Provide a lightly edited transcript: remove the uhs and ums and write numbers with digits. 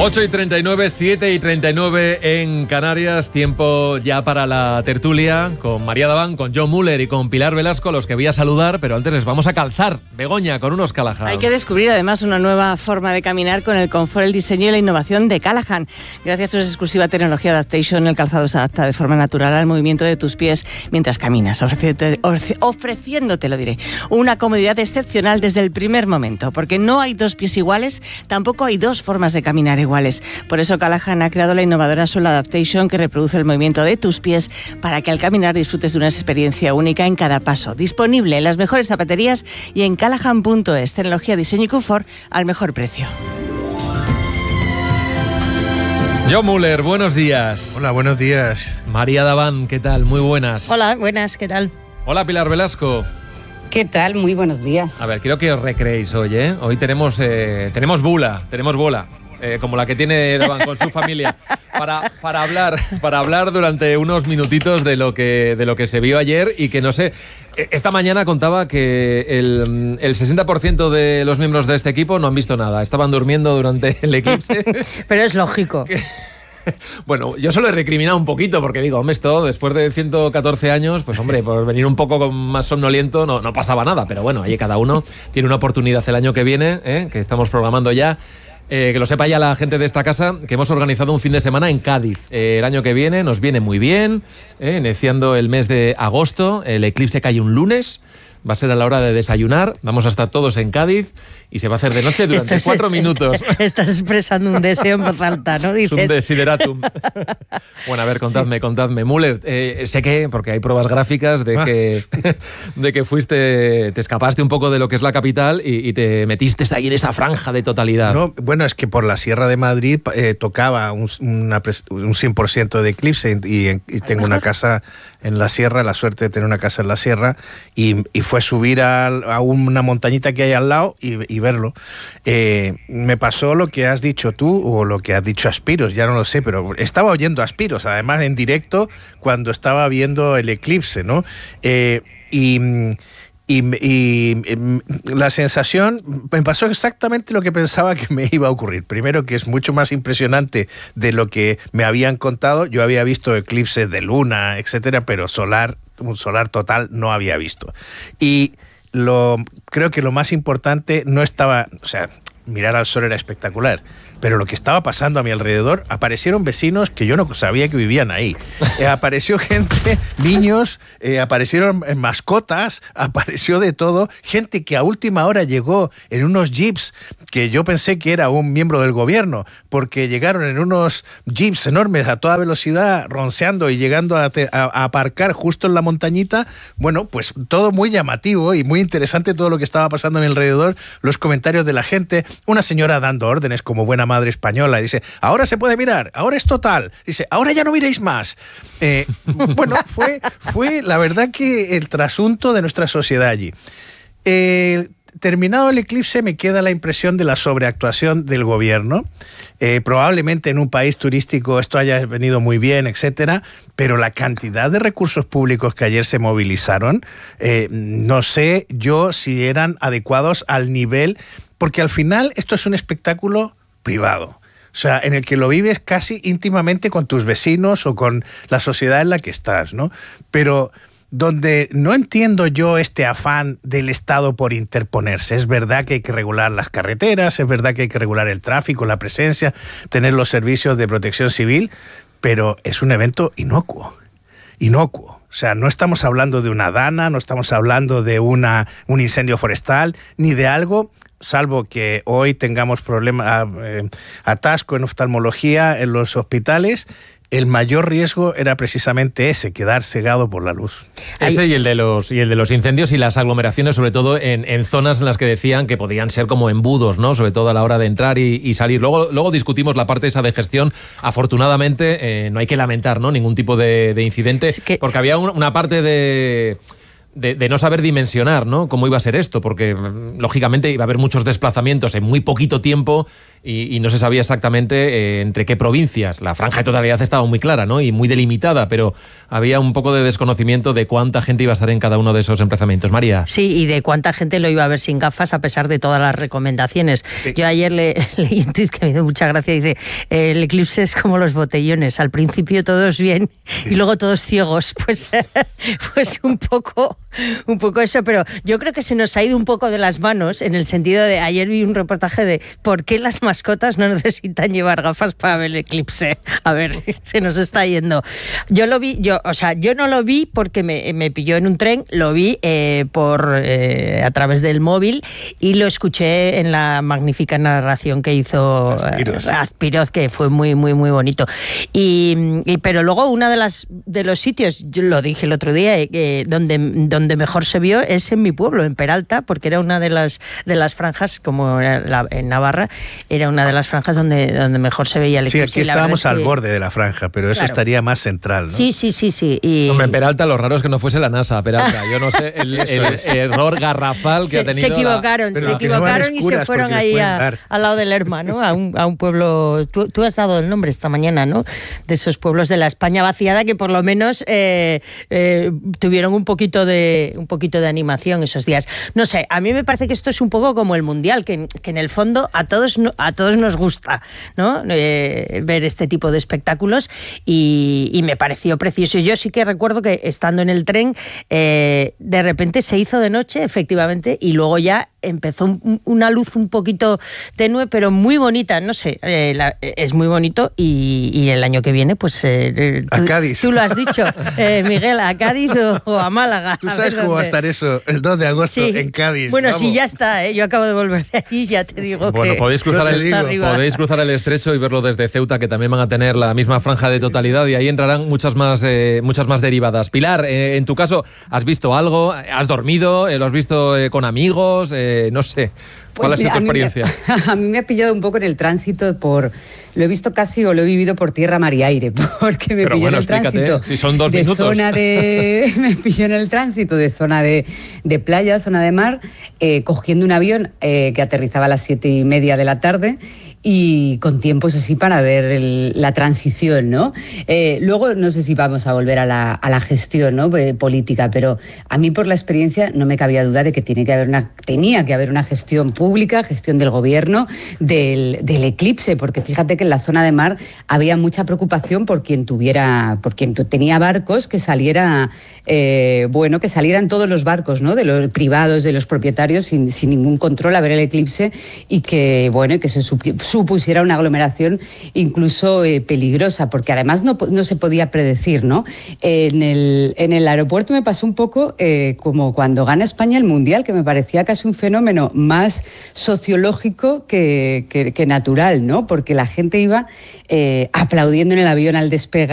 8:39, 7:39 en Canarias. Tiempo ya para la tertulia con María Daván, con John Muller y con Pilar Velasco, los que voy a saludar, pero antes les vamos a calzar, Begoña, con unos Callahan. Hay que descubrir además una nueva forma de caminar con el confort, el diseño y la innovación de Callahan. Gracias a su exclusiva tecnología Adaptation, el calzado se adapta de forma natural al movimiento de tus pies mientras caminas, ofreciéndote, lo diré, una comodidad excepcional desde el primer momento, porque no hay dos pies iguales, tampoco hay dos formas de caminar iguales. Por eso Callahan ha creado la innovadora Sole Adaptation, que reproduce el movimiento de tus pies para que al caminar disfrutes de una experiencia única en cada paso. Disponible en las mejores zapaterías y en callahan.es. Tecnología, diseño y confort al mejor precio. John Muller, buenos días. Hola, buenos días. María Daván, ¿qué tal? Muy buenas. Hola, buenas, ¿qué tal? Hola, Pilar Velasco. ¿Qué tal? Muy buenos días. A ver, quiero que os recreéis hoy, ¿eh? Hoy tenemos bola, como la que tiene Daván con su familia, para hablar durante unos minutitos de lo que se vio ayer y que no sé. Esta mañana contaba que el 60% de los miembros de este equipo no han visto nada. Estaban durmiendo durante el eclipse. Pero es lógico. Bueno, yo se lo he recriminado un poquito porque digo, hombre, esto después de 114 años, pues hombre, por venir un poco más somnoliento no pasaba nada. Pero bueno, ahí cada uno tiene una oportunidad el año que viene, que estamos programando ya. Que lo sepa ya la gente de esta casa, que hemos organizado un fin de semana en Cádiz. El año que viene nos viene muy bien, iniciando el mes de agosto. El eclipse cae un lunes, va a ser a la hora de desayunar. Vamos a estar todos en Cádiz y se va a hacer de noche durante 4 minutos. Estás expresando un deseo en voz alta, ¿no? Dices. Es un desideratum. Bueno, a ver, contadme. Muller, sé que, porque hay pruebas gráficas de que te escapaste un poco de lo que es la capital y te metiste ahí en esa franja de totalidad. No, bueno, es que por la Sierra de Madrid tocaba un 100% de eclipse y tengo una casa en la sierra, la suerte de tener una casa en la sierra, y fue subir a una montañita que hay al lado y verlo. Me pasó lo que has dicho tú o lo que has dicho Aspiros, ya no lo sé, pero estaba oyendo Aspiros, además en directo cuando estaba viendo el eclipse, ¿no? Y la sensación, me pasó exactamente lo que pensaba que me iba a ocurrir. Primero, que es mucho más impresionante de lo que me habían contado. Yo había visto eclipses de luna, etcétera, pero un solar total no había visto. Y creo que lo más importante no estaba, o sea, mirar al sol era espectacular, pero lo que estaba pasando a mi alrededor, aparecieron vecinos que yo no sabía que vivían ahí. Apareció gente, niños, aparecieron mascotas, apareció de todo. Gente que a última hora llegó en unos jeeps, que yo pensé que era un miembro del gobierno, porque llegaron en unos jeeps enormes a toda velocidad, ronceando y llegando a aparcar justo en la montañita. Bueno, pues todo muy llamativo y muy interesante todo lo que estaba pasando a mi alrededor, los comentarios de la gente, una señora dando órdenes como buena madre española, dice, ahora se puede mirar, ahora es total, dice, ahora ya no miréis más. Bueno, fue la verdad que el trasunto de nuestra sociedad allí. Terminado el eclipse me queda la impresión de la sobreactuación del gobierno. Probablemente en un país turístico esto haya venido muy bien, etcétera, pero la cantidad de recursos públicos que ayer se movilizaron, no sé yo si eran adecuados al nivel, porque al final esto es un espectáculo privado, o sea, en el que lo vives casi íntimamente con tus vecinos o con la sociedad en la que estás, ¿no? Pero donde no entiendo yo este afán del Estado por interponerse. Es verdad que hay que regular las carreteras, es verdad que hay que regular el tráfico, la presencia, tener los servicios de protección civil, pero es un evento inocuo. O sea, no estamos hablando de una dana, no estamos hablando de un incendio forestal, ni de algo, salvo que hoy tengamos atasco en oftalmología en los hospitales. El mayor riesgo era precisamente ese, quedar cegado por la luz. Ese y el de los incendios y las aglomeraciones, sobre todo en zonas en las que decían que podían ser como embudos, ¿no? Sobre todo a la hora de entrar y salir. Luego discutimos la parte esa de gestión. Afortunadamente no hay que lamentar, ¿no? Ningún tipo de incidente, porque había una parte de no saber dimensionar, ¿no? Cómo iba a ser esto, porque lógicamente iba a haber muchos desplazamientos en muy poquito tiempo y no se sabía exactamente entre qué provincias. La franja de totalidad estaba muy clara, ¿no? Y muy delimitada, pero había un poco de desconocimiento de cuánta gente iba a estar en cada uno de esos emplazamientos. María. Sí, y de cuánta gente lo iba a ver sin gafas a pesar de todas las recomendaciones. Sí. Yo ayer leí un tuit que me dio mucha gracia, dice, el eclipse es como los botellones, al principio todos bien y luego todos ciegos. Pues un poco eso, pero yo creo que se nos ha ido un poco de las manos en el sentido de, ayer vi un reportaje de por qué las mascotas no necesitan llevar gafas para ver el eclipse. A ver, se nos está yendo. Yo no lo vi porque me pilló en un tren, lo vi a través del móvil y lo escuché en la magnífica narración que hizo Azpiroz, que fue muy, muy, muy bonito. Pero luego uno de los sitios, yo lo dije el otro día, donde mejor se vio es en mi pueblo, en Peralta, porque era una de las franjas, como en Navarra, era una de las franjas donde mejor se veía el eclipse. Sí, aquí estábamos al borde de la franja, pero eso estaría más central, ¿no? Sí. Hombre, en Peralta lo raro es que no fuese la NASA, Peralta. Yo no sé el error garrafal que ha tenido. Se equivocaron y se fueron ahí al lado del Lerma, ¿no? A un pueblo. Tú has dado el nombre esta mañana, ¿no? De esos pueblos de la España vaciada que por lo menos tuvieron un poquito de animación esos días. No sé, a mí me parece que esto es un poco como el Mundial, que en el fondo a todos nos gusta, ¿no? Ver este tipo de espectáculos y me pareció precioso. Yo sí que recuerdo que estando en el tren, de repente se hizo de noche, efectivamente, y luego ya empezó una luz un poquito tenue, pero muy bonita, no sé, es muy bonito y el año que viene, pues... a Cádiz. Tú lo has dicho, Miguel, a Cádiz o a Málaga. ¿Tú sabes cómo va a estar eso el 2 de agosto en Cádiz? Bueno, sí, ya está, yo acabo de volver de allí, ya te digo que... Podéis cruzar el estrecho y verlo desde Ceuta, que también van a tener la misma franja de totalidad, y ahí entrarán muchas más derivadas. Pilar, en tu caso, ¿has visto algo? ¿Has dormido? ¿Lo has visto con amigos? No sé. ¿Cuál ha sido tu experiencia? A mí me ha pillado un poco en el tránsito lo he visto casi o lo he vivido por tierra, mar y aire, porque me pilló en el tránsito. Si son 2 minutos. Me pilló en el tránsito de zona de playa, zona de mar, cogiendo un avión que aterrizaba a las 7:30 de la tarde. Y con tiempo, eso sí, para ver la transición, ¿no? Luego, no sé si vamos a volver a la gestión, ¿no? Política, pero a mí, por la experiencia, no me cabía duda de que tenía que haber una gestión pública, gestión del gobierno, del eclipse, porque fíjate que en la zona de mar había mucha preocupación por quien tenía barcos, que salieran todos los barcos, ¿no? De los privados, de los propietarios, sin ningún control, a ver el eclipse, y que se supusiera una aglomeración incluso peligrosa, porque además no se podía predecir, ¿no? En el aeropuerto me pasó un poco como cuando gana España el Mundial, que me parecía casi un fenómeno más sociológico que natural, ¿no? Porque la gente iba aplaudiendo en el avión al despegar.